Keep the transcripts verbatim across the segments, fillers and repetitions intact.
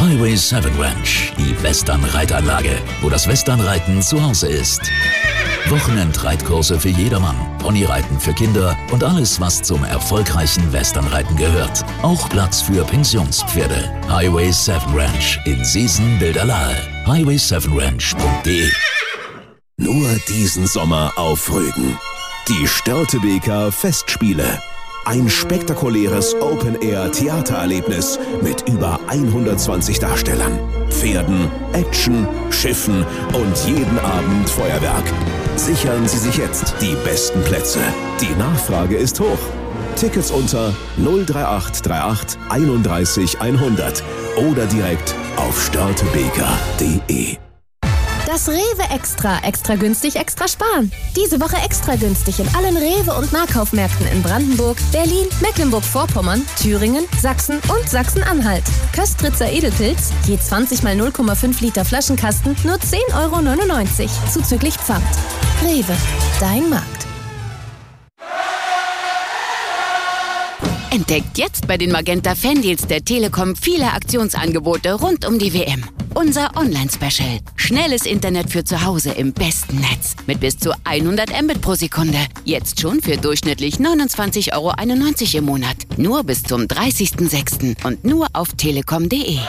Highway sieben Ranch, die Western-Reitanlage, wo das Westernreiten zu Hause ist. Wochenendreitkurse für jedermann, Ponyreiten für Kinder und alles, was zum erfolgreichen Westernreiten gehört. Auch Platz für Pensionspferde. Highway sieben Ranch in Seesen-Bilderlahe. highway sieben ranch punkt de. Nur diesen Sommer auf Rügen. Die Störtebeker Festspiele. Ein spektakuläres Open-Air-Theatererlebnis mit über hundertzwanzig Darstellern, Pferden, Action, Schiffen und jeden Abend Feuerwerk. Sichern Sie sich jetzt die besten Plätze. Die Nachfrage ist hoch. Tickets unter null drei acht drei acht einunddreißig hundert oder direkt auf störtebeker punkt de. Das Rewe Extra. Extra günstig, extra sparen. Diese Woche extra günstig in allen Rewe- und Nahkaufmärkten in Brandenburg, Berlin, Mecklenburg-Vorpommern, Thüringen, Sachsen und Sachsen-Anhalt. Köstritzer Edelpilz, je zwanzig mal null Komma fünf Liter Flaschenkasten, nur zehn Euro neunundneunzig, zuzüglich Pfand. Rewe, dein Markt. Entdeckt jetzt bei den Magenta Fandeals der Telekom viele Aktionsangebote rund um die W M. Unser Online-Special. Schnelles Internet für zu Hause im besten Netz. Mit bis zu hundert Mbit pro Sekunde. Jetzt schon für durchschnittlich neunundzwanzig Euro einundneunzig im Monat. Nur bis zum dreißigsten sechsten und nur auf telekom punkt de.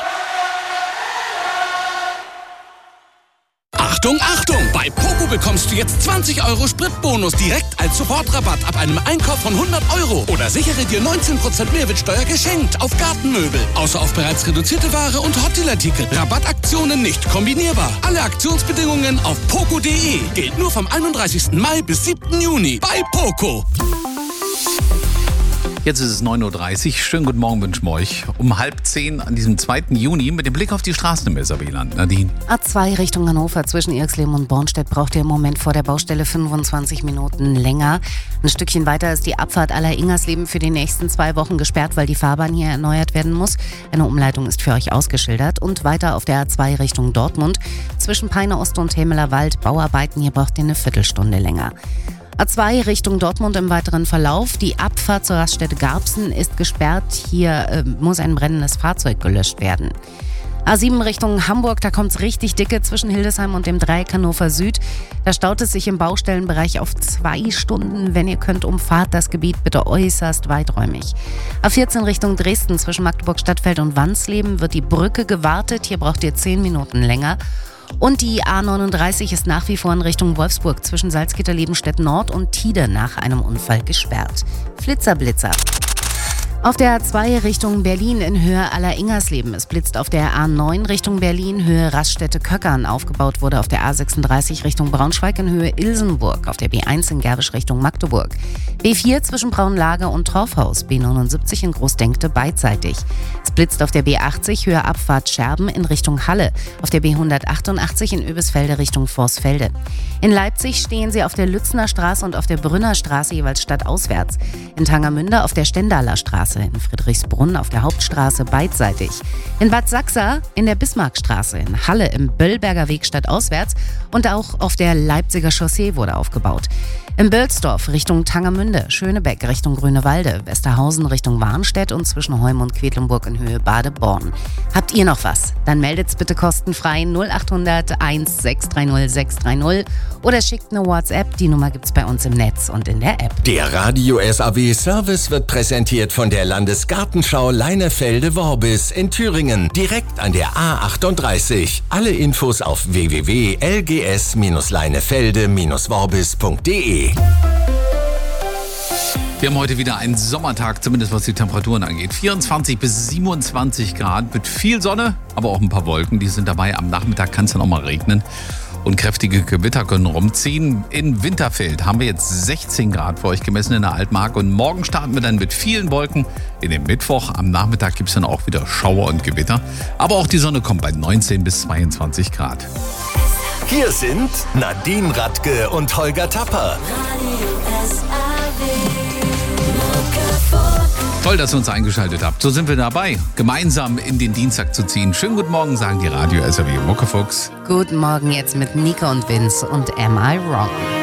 Achtung, Achtung! Bei Poco bekommst du jetzt zwanzig Euro Spritbonus direkt als Sofortrabatt ab einem Einkauf von hundert Euro. Oder sichere dir neunzehn Prozent Mehrwertsteuer geschenkt auf Gartenmöbel. Außer auf bereits reduzierte Ware und Hotdeal-Artikel. Rabattaktionen nicht kombinierbar. Alle Aktionsbedingungen auf poco punkt de. Gilt nur vom einunddreißigsten Mai bis siebten Juni bei Poco. Jetzt ist es neun Uhr dreißig. Schönen guten Morgen wünschen wir euch. Um halb zehn an diesem zweiten Juni mit dem Blick auf die Straßen im Weserwieland. Nadine. A zwei Richtung Hannover zwischen Irxleben und Bornstedt braucht ihr im Moment vor der Baustelle fünfundzwanzig Minuten länger. Ein Stückchen weiter ist die Abfahrt Aller-Ingersleben für die nächsten zwei Wochen gesperrt, weil die Fahrbahn hier erneuert werden muss. Eine Umleitung ist für euch ausgeschildert. Und weiter auf der A zwei Richtung Dortmund zwischen Peine Ost und Hemeler Wald. Bauarbeiten, hier braucht ihr eine Viertelstunde länger. A zwei Richtung Dortmund im weiteren Verlauf. Die Abfahrt zur Raststätte Garbsen ist gesperrt. Hier äh, muss ein brennendes Fahrzeug gelöscht werden. A sieben Richtung Hamburg, da kommt's richtig dicke zwischen Hildesheim und dem Dreieck Hannover Süd. Da staut es sich im Baustellenbereich auf zwei Stunden. Wenn ihr könnt, umfahrt das Gebiet bitte äußerst weiträumig. A vierzehn Richtung Dresden zwischen Magdeburg Stadtfeld und Wansleben wird die Brücke gewartet. Hier braucht ihr zehn Minuten länger. Und die A neununddreißig ist nach wie vor in Richtung Wolfsburg zwischen Salzgitter-Lebenstedt Nord und Tide nach einem Unfall gesperrt. Flitzer, Blitzer. Auf der A zwei Richtung Berlin in Höhe Aller-Ingersleben. Es blitzt auf der A neun Richtung Berlin, Höhe Raststätte-Köckern. Aufgebaut wurde auf der A sechsunddreißig Richtung Braunschweig in Höhe Ilsenburg. Auf der B eins in Gerwisch Richtung Magdeburg. B vier zwischen Braunlage und Torfhaus. B neunundsiebzig in Großdenkte beidseitig. Es blitzt auf der B achtzig Höhe Abfahrt Scherben in Richtung Halle. Auf der B hundertachtundachtzig in Oebisfelde Richtung Vorsfelde. In Leipzig stehen sie auf der Lützner Straße und auf der Brünner Straße jeweils stadtauswärts. In Tangermünde auf der Stendaler Straße. In Friedrichsbrunn auf der Hauptstraße beidseitig. In Bad Sachsa in der Bismarckstraße. In Halle im Böllberger Weg stadtauswärts. Und auch auf der Leipziger Chaussee wurde aufgebaut. In Bölsdorf Richtung Tangermünde, Schönebeck Richtung Grünewalde, Westerhausen Richtung Warnstedt und zwischen Heum und Quedlinburg in Höhe Badeborn. Habt ihr noch was? Dann meldet's bitte kostenfrei null achthundert eins sechs drei null sechs drei null oder schickt eine WhatsApp. Die Nummer gibt's bei uns im Netz und in der App. Der Radio S A W Service wird präsentiert von der Landesgartenschau Leinefelde-Worbis in Thüringen, direkt an der A achtunddreißig. Alle Infos auf w w w punkt l g s leinefelde worbis punkt de. Wir haben heute wieder einen Sommertag, zumindest was die Temperaturen angeht. vierundzwanzig bis siebenundzwanzig Grad mit viel Sonne, aber auch ein paar Wolken. Die sind dabei. Am Nachmittag kann es dann auch mal regnen. Und kräftige Gewitter können rumziehen. In Winterfeld haben wir jetzt sechzehn Grad für euch gemessen in der Altmark. Und morgen starten wir dann mit vielen Wolken in den Mittwoch. Am Nachmittag gibt es dann auch wieder Schauer und Gewitter. Aber auch die Sonne kommt bei neunzehn bis zweiundzwanzig Grad. Hier sind Nadine Radke und Holger Tapper. Toll, dass ihr uns eingeschaltet habt. So sind wir dabei, gemeinsam in den Dienstag zu ziehen. Schönen guten Morgen, sagen die Radio S A W Muckefuchs. Guten Morgen jetzt mit Nico und Vince und Am I Wrong?